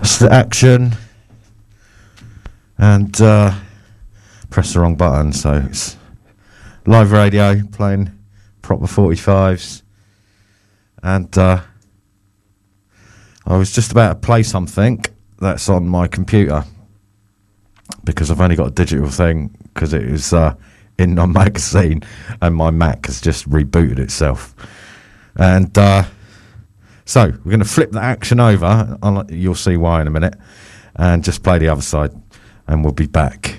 That's the action. And press the wrong button, so it's live radio playing proper 45s. And I was just about to play something that's on my computer because I've only got a digital thing because it was in my magazine and my Mac has just rebooted itself. And so we're going to flip the action over. You'll see why in a minute. And just play the other side and we'll be back.